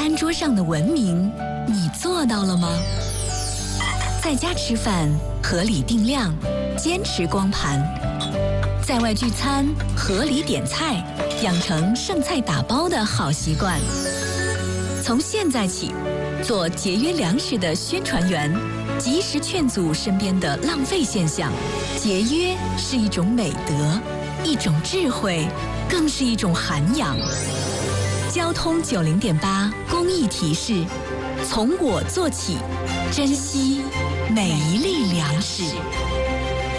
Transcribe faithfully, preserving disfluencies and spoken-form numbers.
餐桌上的文明，你做到了吗？在家吃饭，合理定量，坚持光盘；在外聚餐，合理点菜，养成剩菜打包的好习惯。从现在起，做节约粮食的宣传员，及时劝阻身边的浪费现象。节约是一种美德，一种智慧，更是一种涵养。交通九零点八公益提示：从我做起，珍惜每一粒粮食。